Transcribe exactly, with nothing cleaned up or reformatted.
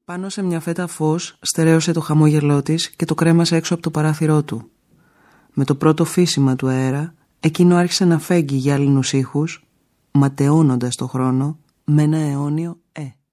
Πάνω σε μια φέτα φως στερέωσε το χαμόγελό της και το κρέμασε έξω από το παράθυρό του. Με το πρώτο φύσιμα του αέρα, εκείνο άρχισε να φέγγει γυάλινους ήχους, ματαιώνοντας το χρόνο με ένα αιώνιο «ε».